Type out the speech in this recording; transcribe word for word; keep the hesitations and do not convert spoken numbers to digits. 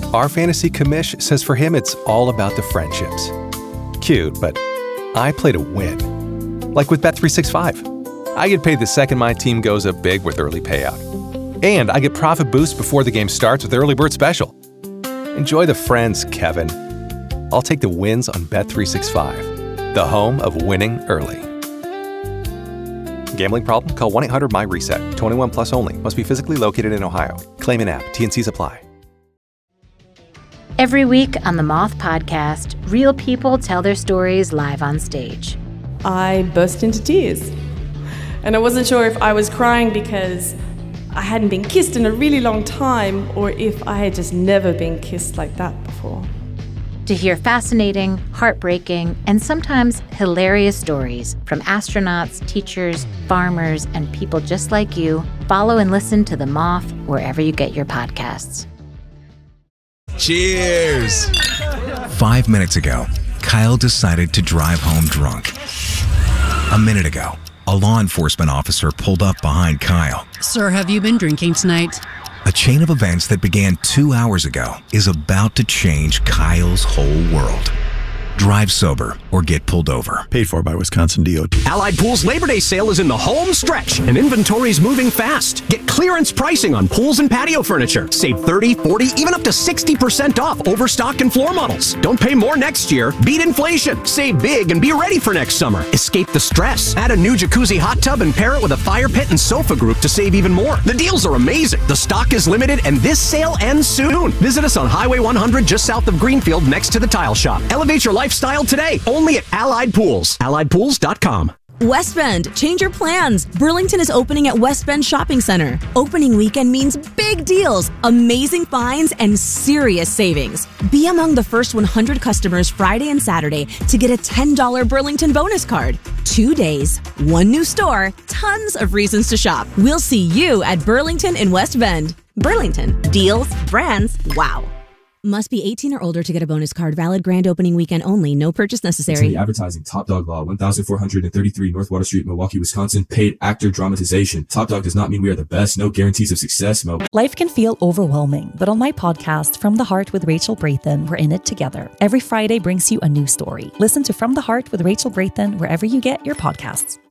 Our fantasy commish says for him it's all about the friendships. Cute, but I play to win. Like with Bet three sixty-five. I get paid the second my team goes up big with early payout. And I get profit boost before the game starts with Early Bird Special. Enjoy the friends, Kevin. I'll take the wins on Bet three sixty-five, the home of winning early. Gambling problem? Call one eight hundred M Y reset. twenty-one plus only. Must be physically located in Ohio. Claim in app. T and Cs apply. Every week on the Moth Podcast, real people tell their stories live on stage. I burst into tears. And I wasn't sure if I was crying because I hadn't been kissed in a really long time or if I had just never been kissed like that before. To hear fascinating, heartbreaking, and sometimes hilarious stories from astronauts, teachers, farmers, and people just like you, follow and listen to The Moth wherever you get your podcasts. Cheers! Five minutes ago, Kyle decided to drive home drunk. A minute ago, a law enforcement officer pulled up behind Kyle. Sir, have you been drinking tonight? A chain of events that began two hours ago is about to change Kyle's whole world. Drive sober or get pulled over. Paid for by Wisconsin D O T. Allied Pools Labor Day sale is in the home stretch, and inventory's moving fast. Get clearance pricing on pools and patio furniture. Save thirty, forty, even up to sixty percent off overstock and floor models. Don't pay more next year. Beat inflation. Save big and be ready for next summer. Escape the stress. Add a new jacuzzi hot tub and pair it with a fire pit and sofa group to save even more. The deals are amazing. The stock is limited, and this sale ends soon. Visit us on Highway one hundred just south of Greenfield next to the tile shop. Elevate your lifestyle today, only at Allied Pools. allied pools dot com. West Bend, change your plans. Burlington is opening at West Bend Shopping Center. Opening weekend means big deals, amazing finds, and serious savings. Be among the first one hundred customers Friday and Saturday to get a ten dollar Burlington bonus card. Two days, one new store, tons of reasons to shop. We'll see you at Burlington in West Bend. Burlington, deals, brands, wow. Must be eighteen or older to get a bonus card. Valid grand opening weekend only. No purchase necessary. Advertising. Top Dog Law, one thousand four hundred thirty-three North Water Street, Milwaukee, Wisconsin. Paid actor dramatization. Top Dog does not mean we are the best. No guarantees of success. Mo. Life can feel overwhelming, but on my podcast, From the Heart with Rachel Brathen, we're in it together. Every Friday brings you a new story. Listen to From the Heart with Rachel Brathen wherever you get your podcasts.